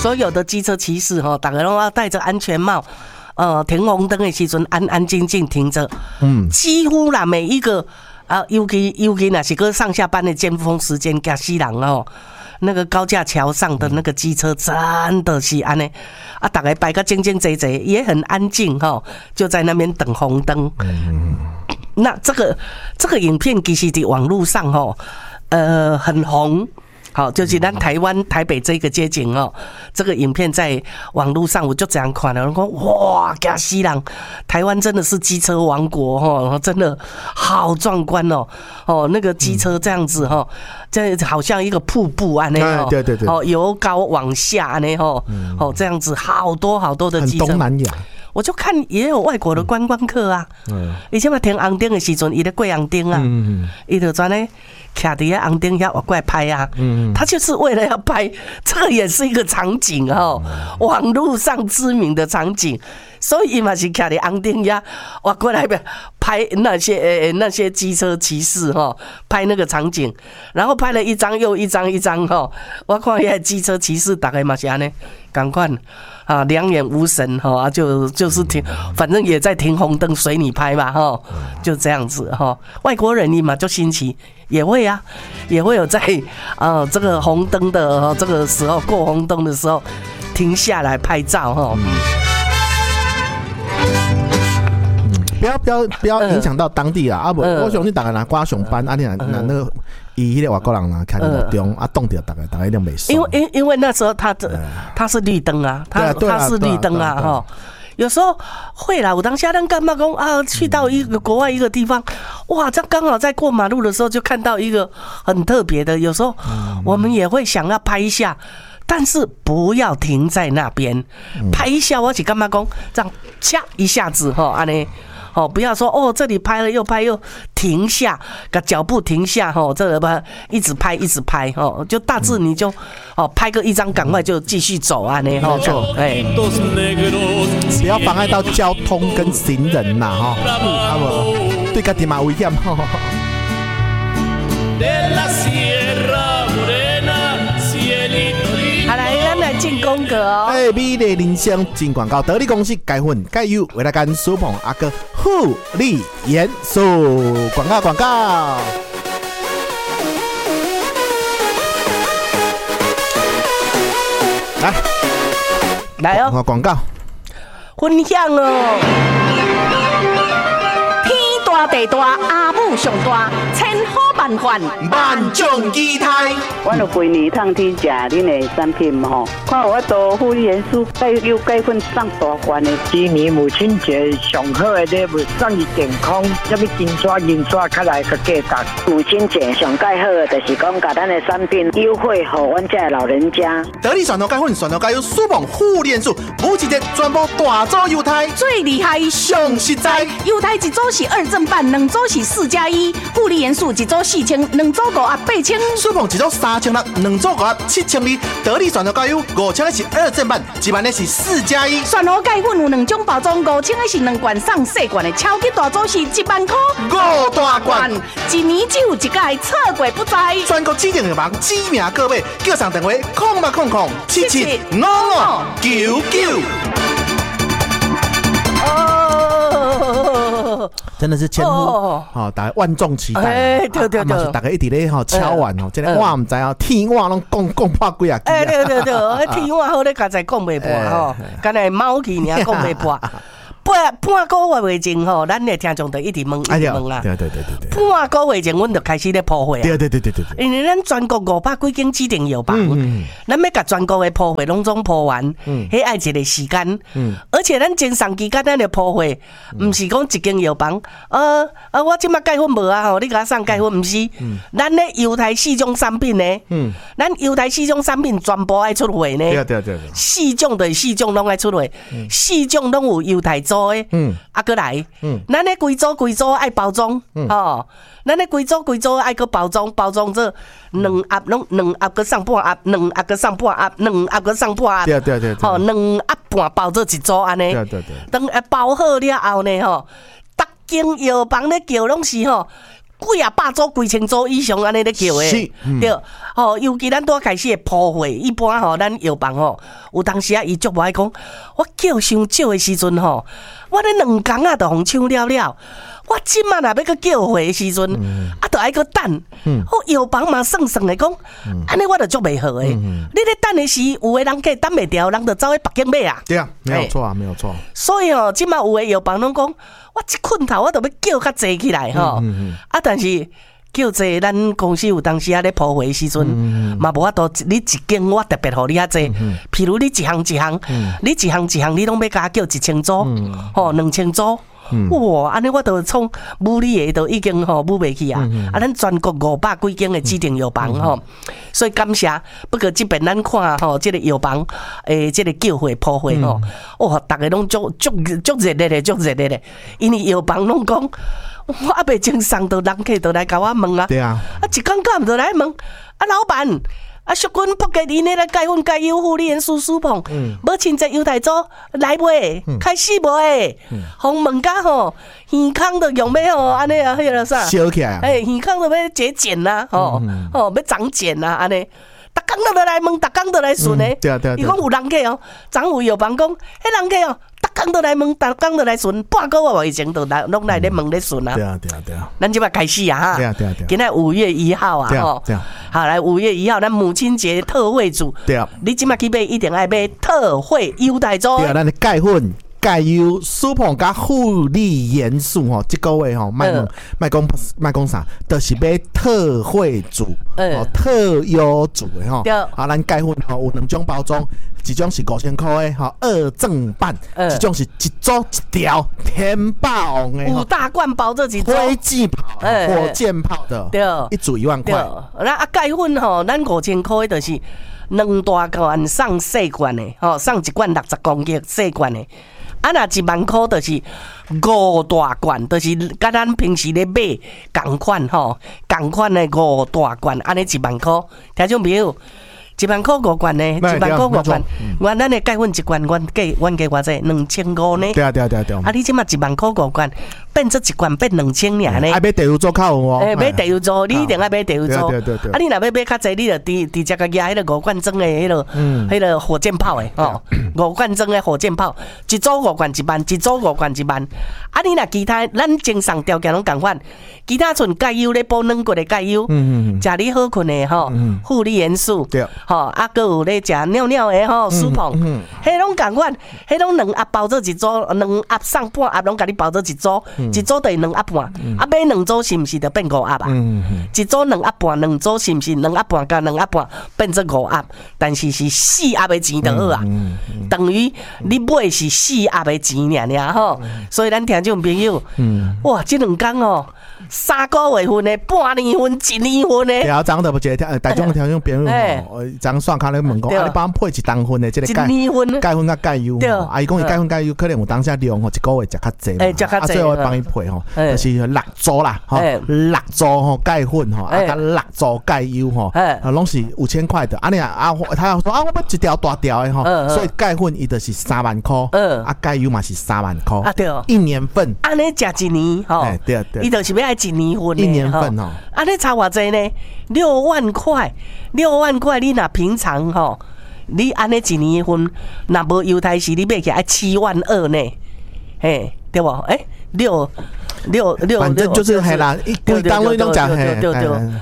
所有的机车骑士大家都要戴着安全帽，停红灯的时阵安安静静停着，几乎啦每一个尤其那是个上下班的尖峰时间，吓死人那个高架桥上的那个机车真的是安尼大家摆个静静坐坐，也很安静就在那边等红灯。那这个影片其实在网络上很红。好，就是咱台北这个街景这个影片在网络上我就这样看了，说哇，吓死人！台湾真的是机车王国真的好壮观那个机车这样子这好像一个瀑布安尼对对对由高往下安尼这样子好多的机车。 很东南亚。 我就看也有外国的观光客啊，以前嘛停红灯的时阵，伊咧过红灯啊，伊就专咧徛伫红灯遐过来拍啊，他就是为了要拍，这个也是一个场景网络上知名的场景，所以伊嘛是徛伫红灯遐过来拍那些机车骑士拍那个场景，然后拍了一张又一张我看遐机车骑士大概嘛是安尼，赶快两眼无神就是停，反正也在停红灯随你拍嘛就这样子外国人嘛就新奇，也会有在这个红灯的这个时候过红灯的时候停下来拍照不要影响到当地啊！我相信大家拿刮上班你那个伊迄个外国人看路中冻掉大家一定没事。 因为那时候他是绿灯啊，他是绿灯啊有时候会啦，我当下咱干嘛讲去到一个国外一个地方，哇，这刚好在过马路的时候就看到一个很特别的，有时候我们也会想要拍一下。但是不要停在那边，拍一下我是干嘛讲这样掐一下子安尼不要说这里拍了又拍又停下，把脚步停下这个一直拍就大致你就拍个一张赶快就继续走安尼不要妨碍到交通跟行人呐对家己嘛危险进宫格美丽人生进广告，得力公司改混改油，为了跟苏鹏阿哥护理严肃广告。来广告分享天大地大，阿母上大，千好万患万众期待。 我就规年通去食恁的产品看我多护理元素，又钙粉上大罐的。 今年母亲节上好的礼物，送伊健康，什么金刷银刷，较来较价值。 母亲节上介好的就是讲，把咱的产品优惠给阮这老人家。 得力选头钙粉，选头钙有苏鹏护理元素，母亲节全部大做优待， 最厉害上实在。优待一组是2正版，2组是4+1，护理元素一组4000，2组58000。 苏鹏一组3000，2组57000。得力选头钙有5000的是2正版，1万的是4+1。 选头钙粉有2种包装，5000的是2罐送细罐的，超级大组是1万块 5大罐， 一年只有一届，错过不再。 全国指定药房指名购买，叫上电话0800775599。真的是千呼大家万众期待。 对， 大家一直咧敲碗真的我唔知天话拢讲破几啊！ 对，天话好咧，刚才讲袂破刚才猫去尔讲袂破。半个月前咱的听众就一直问啦。对。半个月前，阮就开始咧铺货啊。 对。 因为咱全国500几间指定药房，咱要甲全国的铺货拢总铺完，迄爱一个时间。而且咱经常期间咱的铺货，唔是讲一间药房，我即马钙粉无啊，你甲我送钙粉，唔是。咱咧优待4种产品呢，咱优待4种产品全部爱出货呢。 对。 4种拢爱出货，4种拢有优待做。过来，咱咧规组爱包装，咱咧规组爱个包装这2盒拢2盒个上半盒，2盒个上半盒，2盒个上半盒， 对 ，2盒半包做一组安尼， 对， 等包好了后呢，逐间药房咧叫拢是几啊百组、几千组以上安尼咧叫诶，对，尤其咱拄开始诶铺货，一般咱药房有当时伊足无爱讲，我叫伤少诶时阵我咧2工仔就互抢了了。我即满若要去叫货诶时阵，就爱去等。药房嘛算算诶讲，安尼我就足袂好诶。你咧等诶时，有诶人客等袂掉，人就走去北京买啊。 对啊，没有错啊，没有错。 所以即满有诶药房拢讲，我一困头我就要叫较济起来但是叫济，咱公司有当时咧铺货诶时阵，嘛无法度，你一间我特别互你较济。譬如你一项，你一项，你拢要甲叫1000组，2000组。哇！安尼我都从武理的都已经武袂去啊！咱全国500几间的指定药房所以感谢。不过这边咱看这个药房这个叫货铺货大家拢足热烈的，足热烈的，因为药房拢讲，我还袂正送到人客都来甲我问啊。 对啊， 一刚刚就来问老板。淑君不给你那个钙粉钙优护理元素舒碰，无亲戚犹太组来袂？开始无诶？红问甲耳孔都用要安尼啊，迄个啥？ 烧起来啊！ 耳孔都要结茧啦，要长茧啦，安尼。逐工都来问，逐工都来询诶。 对啊。 伊讲有人客张有药房讲，迄人客逐工都来问，逐工都来询，半个月以前都来拢来咧问咧询啊。 对啊。 咱即摆开始啊哈。 对啊。 今仔5月1号啊好来5月1号，咱母亲节特惠组。对啊。你即摆去买一定爱买特惠优待组。 对啊，咱的钙粉。钙优、舒碰加护理元素这个月卖讲啥，就是买特惠组特优组的咱钙粉有2种包装，一种是5000块的2正版，一种是一组一条天霸王的 5大罐包这几组飞机炮、火箭炮的，一组1万块。 那钙粉咱5000块就是2大罐送细罐的送1罐60公斤细罐的。若1万块就是5大罐，就是甲咱平时咧买同款同款的5大罐，安尼1万块，听众朋友，1万块5罐呢，1万块5罐，原咱的钙粉1罐，阮加偌济2500呢？ 对啊。 你即马1万块5罐，变做1罐变2000尔呢？ 爱买地油组较有买地油组，你一定爱买地油组。 对。 你若要买较济，你就直接个压迄个5罐装的迄个火箭炮的5罐装的火箭炮，一组5罐1万，一组5罐1万。你若其他咱正常条件拢共款，其他剩钙优咧补软骨的钙优，食你好困的护理元素， 对， 还有咧食尿尿的舒碰，迄拢共款，迄拢2盒包做一组，2盒送半盒拢甲你包做一组，一组等于2盒半，买2组是毋是就变5盒啊？一组2盒半，2组是毋是2盒半加2盒半变做5盒？但是4盒的钱就好啊，等于你买是4盒的钱尔所以咱听众朋友，哇，这2天3个月份的、半年份、1年份的， 对啊，昨就无一个大众听众朋友昨刷卡咧问讲，你帮配1当份的这个钙粉甲钙优，伊讲伊钙粉钙优可能有当下量1个月食较济，所以我会帮伊配就是6组啦，6组钙粉甲6组钙优拢是5000块的。你他说我要1条大条的所以钙粉伊就是3万块，钙优嘛是3万块对 ，1年份， 安尼食1年对， 伊就是要爱1年份 ，1年份安尼差偌济呢？6万块，6万块，你若平常你安尼1年份，若无犹太时，你买起来7万2呢，嘿，对不？6， 反正就是嘿啦，规当拢讲嘿， 对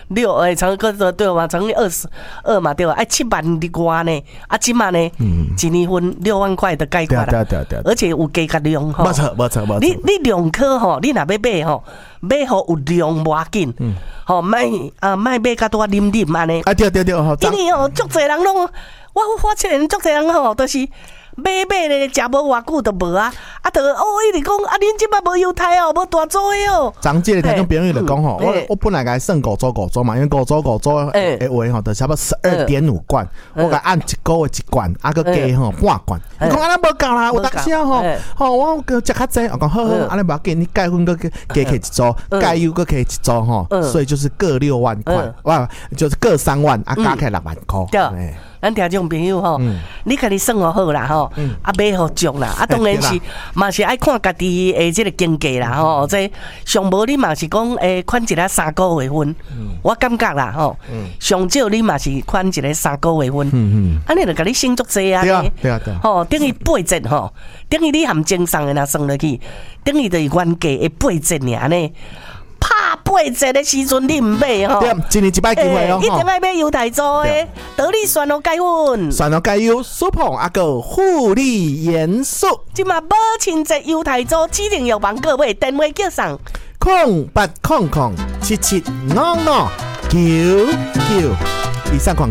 ，6乘个对嘛，乘以22嘛，对吧？7万的外呢，即嘛呢，1年份6万块的概括啦，对，而且有加价量没错。 你2颗你若要买买好有量无要紧，卖买较多啉安尼。 对， 因为足侪人拢，我发现足侪人都是。买咧，食无偌久就无啊！就一直讲恁即摆无犹太无大组的昨这个听众朋友就讲我本来该算5组嘛，因为5组的话就差不多12.5罐，我该按1个月1罐，佮加半罐。伊讲安尼无够啦，有当时我食较济，我讲好，安尼无要紧，你钙粉佮加1组，钙优佮加1组所以就是各6万块，哇，就是各3万加起来6万块。 咱听众朋友吼，你家己算好啦吼，啊买好足啦，啊当然是嘛是爱看家己的这个经济啦吼，这上无你嘛是讲款一个3个月份，我感觉啦吼，上少你嘛是款一个3个月份，安尼就甲你省足济啊， 对啊， 吼等于8折吼，等于你含精送的若算落去，等于就是原价的8折尔呢。拍8折的时阵你唔买吼， 对，一年一摆机会哦， 一定爱买犹太州的，得你选了解阮， 选了解有苏碰阿个护理元素， 即嘛无亲戚犹太州指定药房各位电话叫上 0800779999以上款。